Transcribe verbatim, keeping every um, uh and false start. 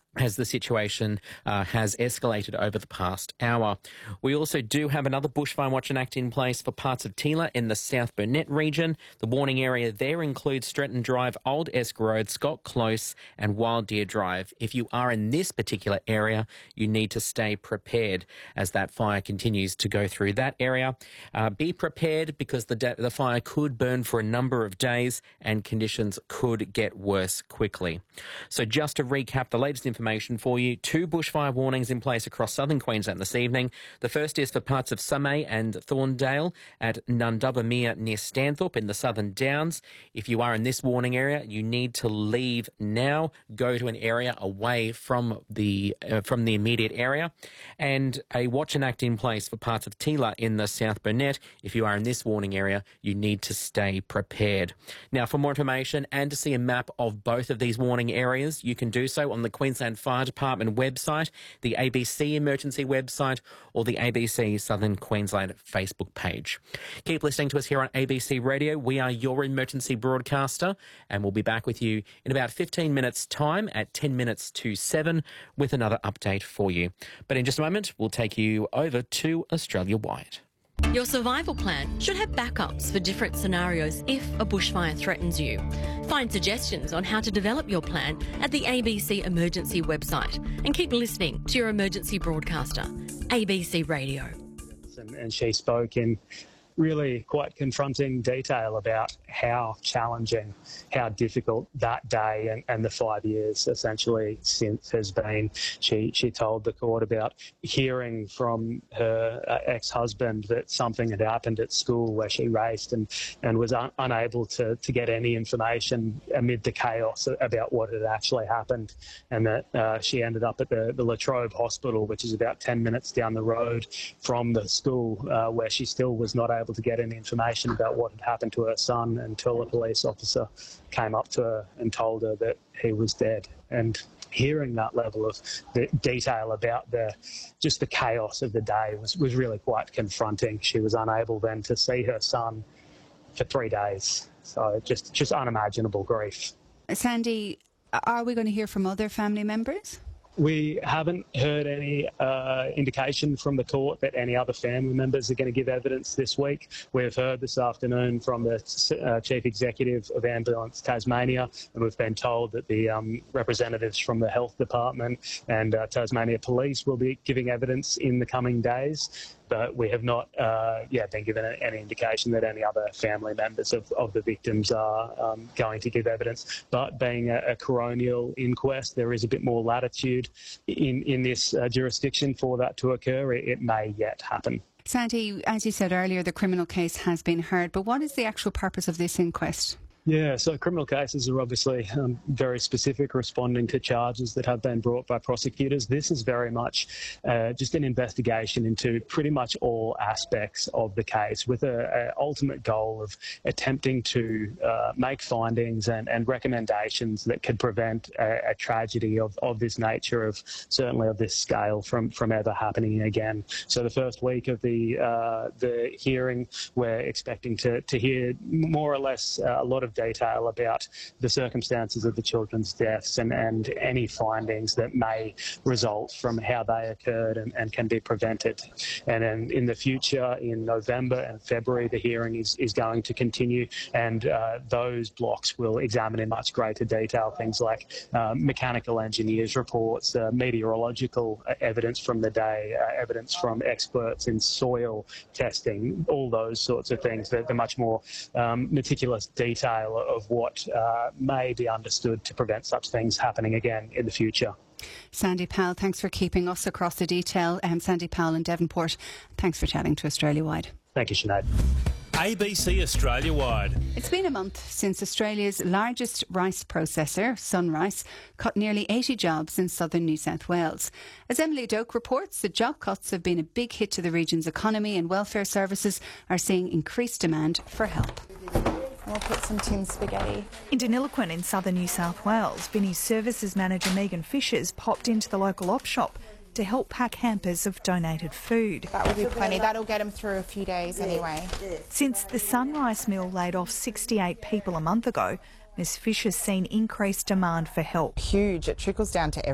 as the situation uh, has escalated over the past hour. We also do have another bushfire watch and act in place for parts of Teela in the South Burnett region. The warning area there includes Stretton Drive, Old Esk Road, Scott Close and Wild Deer Drive. If you are in this particular area, you need to stay prepared as that fire continues to go through that area. Uh, be prepared because the, de- the fire could burn for a number of days and conditions could get worse quickly. So just to recap the latest information for you, two bushfire warnings in place across southern Queensland this evening. The first is for parts of Sumay and Thorndale at Nundubbermere near Stanthorpe in the Southern Downs. If you are in this warning area, you need to leave now. Go to an area away from the uh, from the immediate area. And a watch and act in place for parts of Teela in the South Burnett. If you are in this warning area, you need to stay prepared. Now, for more information and to see a map of both of these warning areas, you can do so on the Queensland Fire Department website, the A B C Emergency website, or the A B C Southern Queensland Facebook page. Keep listening to us here on A B C Radio. We are your emergency broadcaster, and we'll be back with you in about fifteen minutes' time at ten minutes to seven with another update for you. But in just a moment, we'll take you over to Australia-wide. Your survival plan should have backups for different scenarios if a bushfire threatens you. Find suggestions on how to develop your plan at the A B C Emergency website and keep listening to your emergency broadcaster, A B C Radio. And, and she spoke in really quite confronting detail about how challenging, how difficult that day and, and the five years essentially since has been. She she told the court about hearing from her uh, ex-husband that something had happened at school where she raced and, and was un- unable to, to get any information amid the chaos about what had actually happened, and that uh, she ended up at the, the La Trobe Hospital, which is about ten minutes down the road from the school, uh, where she still was not able to get any information about what had happened to her son until a police officer came up to her and told her that he was dead. And hearing that level of the detail about the just the chaos of the day was, was really quite confronting. She was unable then to see her son for three days. So just, just unimaginable grief. Sandy, are we going to hear from other family members? We haven't heard any uh, indication from the court that any other family members are going to give evidence this week. We've heard this afternoon from the uh, Chief Executive of Ambulance Tasmania, and we've been told that the um, representatives from the Health Department and uh, Tasmania Police will be giving evidence in the coming days. But we have not uh, yet been given any indication that any other family members of, of the victims are um, going to give evidence. But being a, a coronial inquest, there is a bit more latitude in, in this uh, jurisdiction for that to occur. It, it may yet happen. Sandy, as you said earlier, the criminal case has been heard, but what is the actual purpose of this inquest? Yeah, so criminal cases are obviously um, very specific, responding to charges that have been brought by prosecutors. This is very much uh, just an investigation into pretty much all aspects of the case, with an ultimate goal of attempting to uh, make findings and, and recommendations that could prevent a, a tragedy of, of this nature, of certainly of this scale, from, from ever happening again. So the first week of the uh, the hearing, we're expecting to, to hear more or less uh, a lot of detail about the circumstances of the children's deaths and, and any findings that may result from how they occurred and, and can be prevented. And then in the future, in November and February, the hearing is, is going to continue, and uh, those blocks will examine in much greater detail things like uh, mechanical engineers' reports, uh, meteorological evidence from the day, uh, evidence from experts in soil testing, all those sorts of things, the, the much more um, meticulous detail of what uh, may be understood to prevent such things happening again in the future. Sandy Powell, thanks for keeping us across the detail. Um, Sandy Powell in Devonport, thanks for chatting to Australia-wide. Thank you, Sinead. A B C Australia-wide. It's been a month since Australia's largest rice processor, Sunrice, cut nearly eighty jobs in southern New South Wales. As Emily Doak reports, the job cuts have been a big hit to the region's economy, and welfare services are seeing increased demand for help. We'll put some tin spaghetti. In Deniliquin in southern New South Wales, Vinnie's services manager Megan Fishers popped into the local op shop to help pack hampers of donated food. That will be plenty. That'll get them through a few days anyway. Since the Sunrice mill laid off sixty-eight people a month ago, Miss Fisher's seen increased demand for help. Huge. It trickles down to everyone.